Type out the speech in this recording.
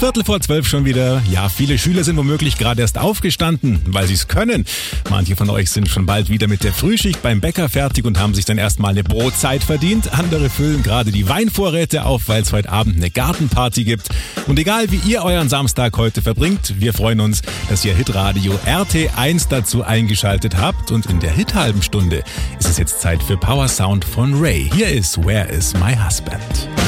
11:15 schon wieder. Ja, viele Schüler sind womöglich gerade erst aufgestanden, weil sie es können. Manche von euch sind schon bald wieder mit der Frühschicht beim Bäcker fertig und haben sich dann erstmal eine Brotzeit verdient. Andere füllen gerade die Weinvorräte auf, weil es heute Abend eine Gartenparty gibt. Und egal wie ihr euren Samstag heute verbringt, wir freuen uns, dass ihr Hitradio RT1 dazu eingeschaltet habt. Und in der Hit-Halben Stunde ist es jetzt Zeit für Power Sound von Ray. Hier ist Where is my husband?